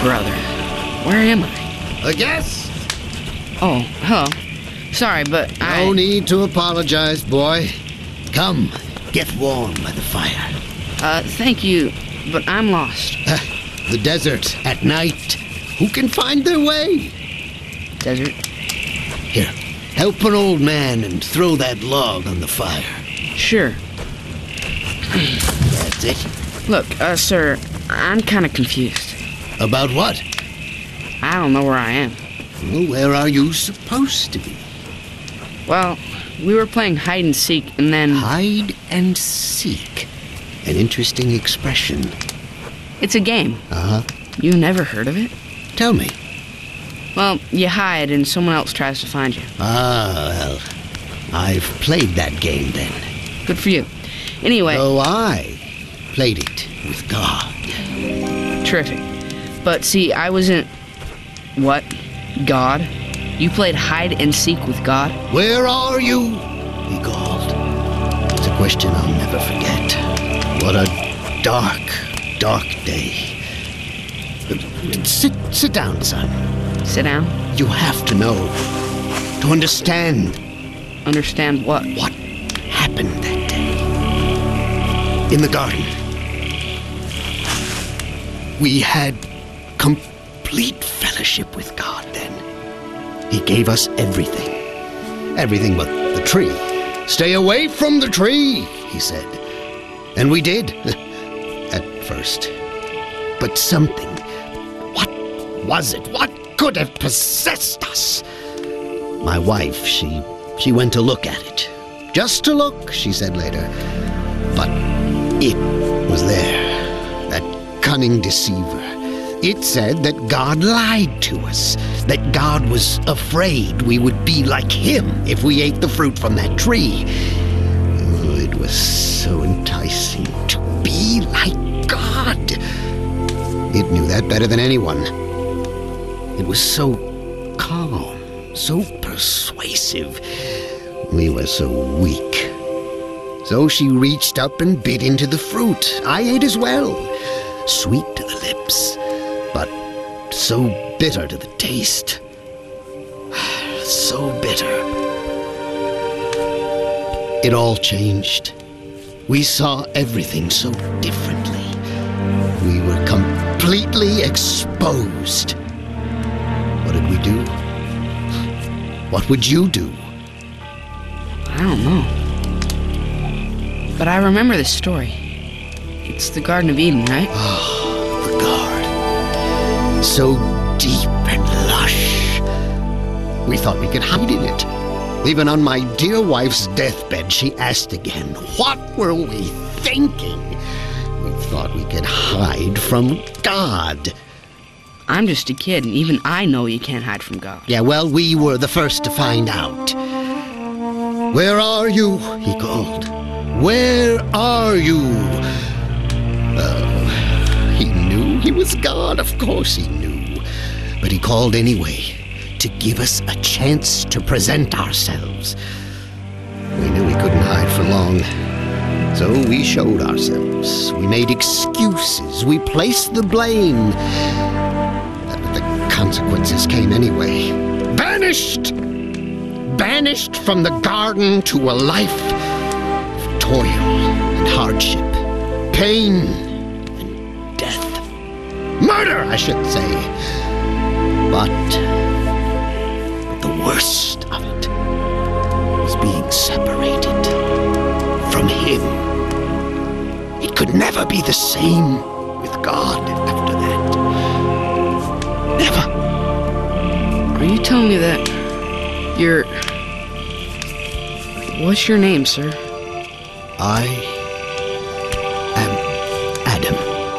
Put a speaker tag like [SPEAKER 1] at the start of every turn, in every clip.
[SPEAKER 1] brother. Where am I?
[SPEAKER 2] A guest?
[SPEAKER 1] Oh, hello. Sorry, but
[SPEAKER 2] No need to apologize, boy. Come, get warm by the fire.
[SPEAKER 1] Thank you, but I'm lost.
[SPEAKER 2] The desert at night. Who can find their way?
[SPEAKER 1] Desert?
[SPEAKER 2] Here, help an old man and throw that log on the fire.
[SPEAKER 1] Sure.
[SPEAKER 2] That's it.
[SPEAKER 1] Look, sir, I'm kind of confused.
[SPEAKER 2] About what?
[SPEAKER 1] I don't know where I am.
[SPEAKER 2] Well, where are you supposed to be?
[SPEAKER 1] Well, we were playing hide and seek, and then...
[SPEAKER 2] Hide and seek. An interesting expression.
[SPEAKER 1] It's a game.
[SPEAKER 2] Uh-huh.
[SPEAKER 1] You never heard of it?
[SPEAKER 2] Tell me.
[SPEAKER 1] Well, you hide and someone else tries to find you.
[SPEAKER 2] Ah, well, I've played that game then.
[SPEAKER 1] Good for you. Anyway...
[SPEAKER 2] So I played it with God.
[SPEAKER 1] Terrific. But see, I wasn't... What? God? You played hide and seek with God?
[SPEAKER 2] Where are you? He called. It's a question I'll never forget. What a dark, dark day. Sit down, son.
[SPEAKER 1] Sit down?
[SPEAKER 2] You have to know. To understand.
[SPEAKER 1] Understand what?
[SPEAKER 2] What happened that day. In the garden. We had complete fellowship with God then. He gave us everything. Everything but the tree. Stay away from the tree, he said. And we did. At first. But something. What was it? What could have possessed us? My wife, she went to look at it. Just to look, she said later. But it was there. That cunning deceiver. It said that God lied to us, that God was afraid we would be like him if we ate the fruit from that tree. Oh, it was so enticing to be like God. It knew that better than anyone. It was so calm, so persuasive. We were so weak. So she reached up and bit into the fruit. I ate as well. Sweet to the lips, but so bitter to the taste. So bitter. It all changed. We saw everything so differently. We were completely exposed. What did we do? What would you do?
[SPEAKER 1] I don't know. But I remember this story. It's the Garden of Eden, right?
[SPEAKER 2] Oh, the garden. So deep and lush. We thought we could hide in it. Even on my dear wife's deathbed, she asked again, what were we thinking? We thought we could hide from God.
[SPEAKER 1] I'm just a kid, and even I know you can't hide from God.
[SPEAKER 2] Yeah, well, we were the first to find out. Where are you? He called. Where are you? He knew he was God. Of course he knew. But he called anyway, to give us a chance to present ourselves. We knew we couldn't hide for long. So we showed ourselves. We made excuses. We placed the blame. But the consequences came anyway. Banished! Banished from the garden to a life of toil and hardship, pain and death. Murder, I should say. But the worst of it was being separated from him. It could never be the same with God after that. Never.
[SPEAKER 1] Are you telling me that you're... What's your name, sir?
[SPEAKER 2] I am Adam.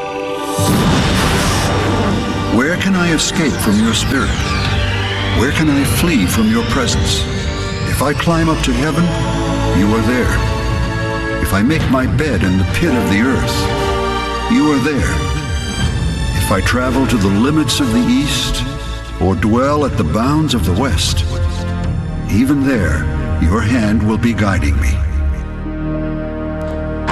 [SPEAKER 3] Where can I escape from your spirit? Where can I flee from your presence? If I climb up to heaven, you are there. If I make my bed in the pit of the earth, you are there. If I travel to the limits of the east, or dwell at the bounds of the west, even there, your hand will be guiding me.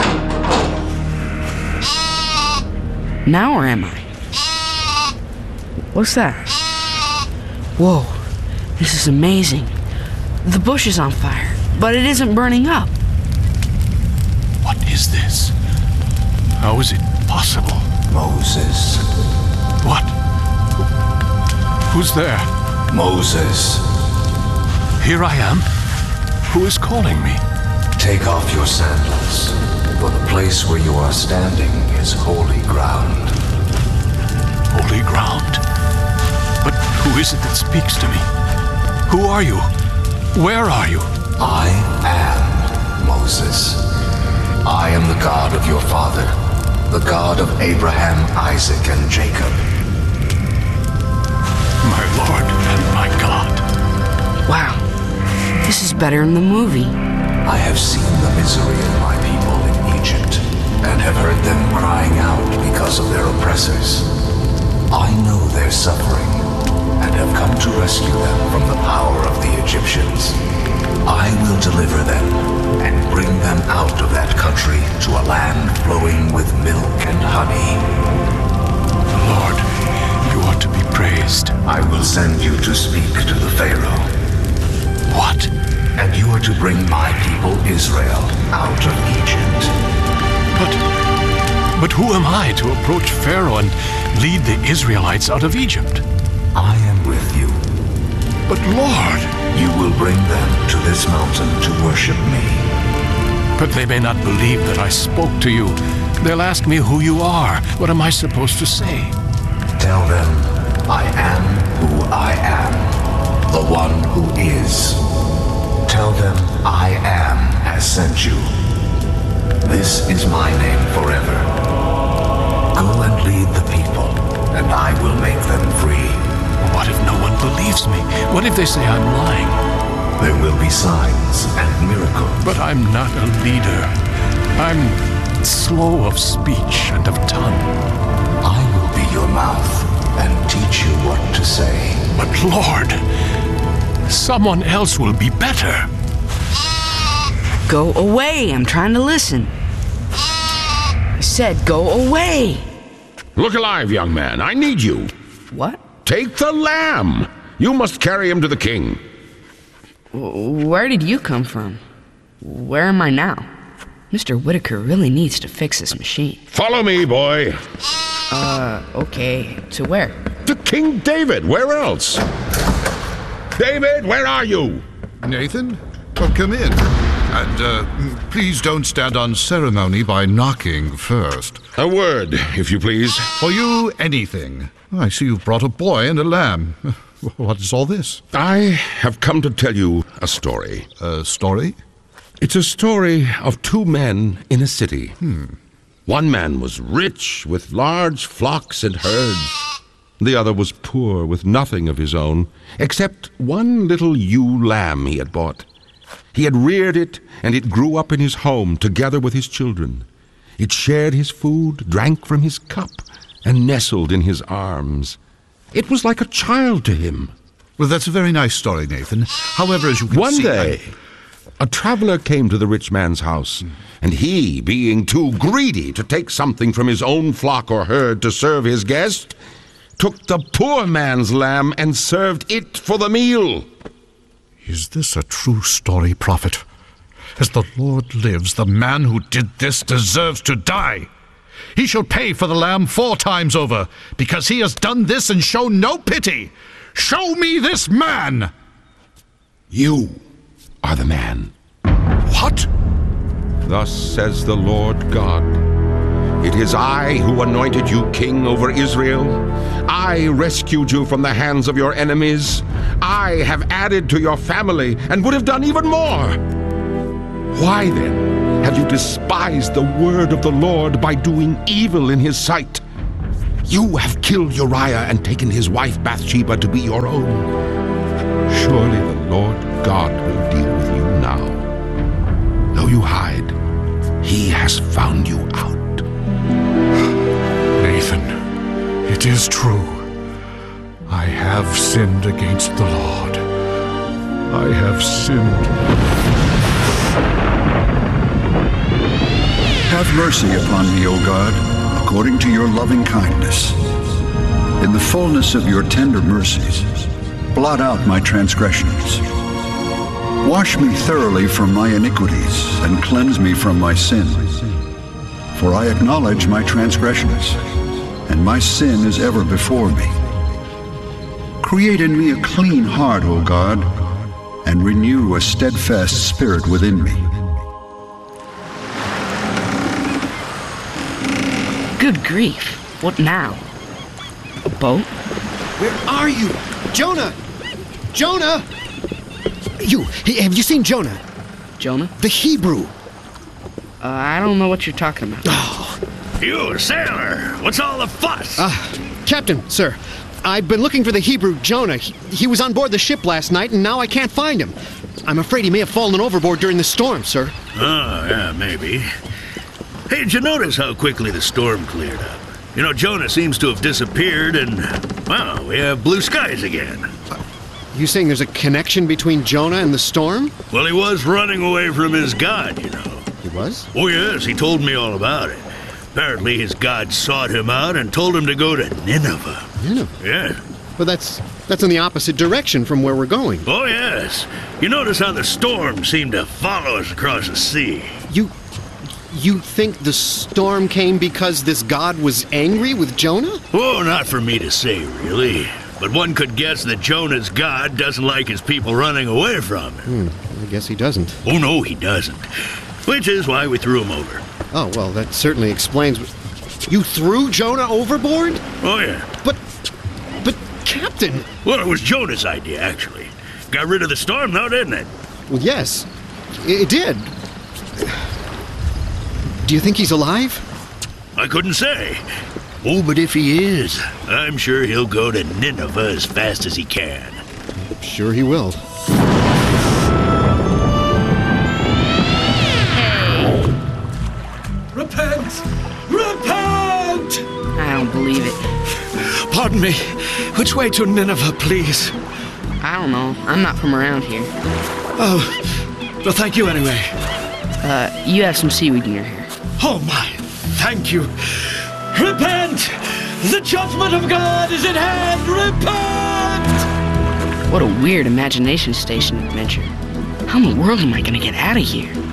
[SPEAKER 1] Now where am I? What's that? Whoa, this is amazing. The bush is on fire, but it isn't burning up.
[SPEAKER 4] What is this? How is it possible?
[SPEAKER 5] Moses.
[SPEAKER 4] What? Who's there?
[SPEAKER 5] Moses.
[SPEAKER 4] Here I am. Who is calling me?
[SPEAKER 5] Take off your sandals, for the place where you are standing is holy ground.
[SPEAKER 4] Holy ground? But who is it that speaks to me? Who are you? Where are you?
[SPEAKER 5] I am Moses. I am the God of your father, the God of Abraham, Isaac, and Jacob.
[SPEAKER 4] My Lord and my God.
[SPEAKER 1] Wow, this is better than the movie.
[SPEAKER 5] I have seen the misery of my people in Egypt, and have heard them crying out because of their oppressors. I know their suffering, and have come to rescue them from the power of the Egyptians. I will deliver them, and bring them out of that country to a land flowing with milk and honey.
[SPEAKER 4] Lord, you are to be praised.
[SPEAKER 5] I will send you to speak to the Pharaoh.
[SPEAKER 4] What?
[SPEAKER 5] And you are to bring my people Israel out of Egypt.
[SPEAKER 4] But who am I to approach Pharaoh and lead the Israelites out of Egypt?
[SPEAKER 5] I am with you.
[SPEAKER 4] But Lord,
[SPEAKER 5] you will bring them to this mountain to worship me.
[SPEAKER 4] But they may not believe that I spoke to you. They'll ask me who you are. What am I supposed to say?
[SPEAKER 5] Tell them, I am who I am, the one who is. Tell them, I am has sent you. This is my name forever. Go and lead the people, and I will make them free.
[SPEAKER 4] What if no one believes me? What if they say I'm lying?
[SPEAKER 5] There will be signs and miracles.
[SPEAKER 4] But I'm not a leader. I'm slow of speech and of tongue.
[SPEAKER 5] I will be your mouth and teach you what to say.
[SPEAKER 4] But Lord, someone else will be better.
[SPEAKER 1] Go away, I'm trying to listen. I said go away.
[SPEAKER 6] Look alive, young man. I need you.
[SPEAKER 1] What?
[SPEAKER 6] Take the lamb. You must carry him to the king.
[SPEAKER 1] Where did you come from? Where am I now? Mr. Whitaker really needs to fix this machine.
[SPEAKER 6] Follow me, boy.
[SPEAKER 1] Okay. To where?
[SPEAKER 6] To King David. Where else? David, where are you?
[SPEAKER 7] Nathan? Oh, come in. And please don't stand on ceremony by knocking first.
[SPEAKER 6] A word, if you please.
[SPEAKER 7] For you, anything. I see you've brought a boy and a lamb. What is all this?
[SPEAKER 6] I have come to tell you a story.
[SPEAKER 7] A story?
[SPEAKER 6] It's a story of two men in a city. One man was rich with large flocks and herds. The other was poor with nothing of his own, except one little ewe lamb he had bought. He had reared it, and it grew up in his home together with his children. It shared his food, drank from his cup, and nestled in his arms. It was like a child to him.
[SPEAKER 7] Well, that's a very nice story, Nathan. However, as you can see...
[SPEAKER 6] One day, a traveler came to the rich man's house, and he, being too greedy to take something from his own flock or herd to serve his guest, took the poor man's lamb and served it for the meal.
[SPEAKER 7] Is this a true story, Prophet? As the Lord lives, the man who did this deserves to die. He shall pay for the lamb 4 times over, because he has done this and shown no pity. Show me this man!
[SPEAKER 6] You are the man.
[SPEAKER 7] What?
[SPEAKER 6] Thus says the Lord God. It is I who anointed you king over Israel. I rescued you from the hands of your enemies. I have added to your family and would have done even more. Why then have you despised the word of the Lord by doing evil in his sight? You have killed Uriah and taken his wife Bathsheba to be your own. Surely the Lord God will deal with you now. Though you hide, he has found you out.
[SPEAKER 7] Nathan, it is true. I have sinned against the Lord. I have sinned.
[SPEAKER 3] Have mercy upon me, O God, according to your loving kindness. In the fullness of your tender mercies, blot out my transgressions. Wash me thoroughly from my iniquities and cleanse me from my sin. For I acknowledge my transgressions, and my sin is ever before me. Create in me a clean heart, O God, and renew a steadfast spirit within me.
[SPEAKER 1] Good grief. What now? A boat?
[SPEAKER 2] Where are you? Jonah! Jonah! Have you seen Jonah?
[SPEAKER 1] Jonah?
[SPEAKER 2] The Hebrew.
[SPEAKER 1] I don't know what you're talking about.
[SPEAKER 8] You, sailor! What's all the fuss?
[SPEAKER 2] Captain, sir. I've been looking for the Hebrew Jonah. He was on board the ship last night, and now I can't find him. I'm afraid he may have fallen overboard during the storm, sir.
[SPEAKER 8] Oh, yeah, maybe. Hey, did you notice how quickly the storm cleared up? You know, Jonah seems to have disappeared, and, well, we have blue skies again.
[SPEAKER 2] You saying there's a connection between Jonah and the storm?
[SPEAKER 8] Well, he was running away from his God, you know.
[SPEAKER 2] He was?
[SPEAKER 8] Oh, yes, he told me all about it. Apparently his God sought him out and told him to go to Nineveh.
[SPEAKER 2] Nineveh?
[SPEAKER 8] Yeah.
[SPEAKER 2] But that's in the opposite direction from where we're going.
[SPEAKER 8] Oh, yes. You notice how the storm seemed to follow us across the sea.
[SPEAKER 2] You think the storm came because this God was angry with Jonah?
[SPEAKER 8] Oh, not for me to say, really. But one could guess that Jonah's God doesn't like his people running away from him.
[SPEAKER 2] I guess he doesn't.
[SPEAKER 8] Oh, no, he doesn't. Which is why we threw him over.
[SPEAKER 2] Oh, well, that certainly explains... You threw Jonah overboard?
[SPEAKER 8] Oh, yeah.
[SPEAKER 2] But, Captain...
[SPEAKER 8] Well, it was Jonah's idea, actually. Got rid of the storm, though, didn't it?
[SPEAKER 2] Well, yes, it did. Do you think he's alive?
[SPEAKER 8] I couldn't say. Oh, but if he is, I'm sure he'll go to Nineveh as fast as he can.
[SPEAKER 2] Sure he will.
[SPEAKER 9] Repent! Repent!
[SPEAKER 1] I don't believe it.
[SPEAKER 9] Pardon me. Which way to Nineveh, please?
[SPEAKER 1] I don't know. I'm not from around here.
[SPEAKER 9] Oh, well, thank you anyway.
[SPEAKER 1] You have some seaweed in your hair.
[SPEAKER 9] Oh, my. Thank you. Repent! The judgment of God is at hand! Repent!
[SPEAKER 1] What a weird imagination station adventure. How in the world am I gonna get out of here?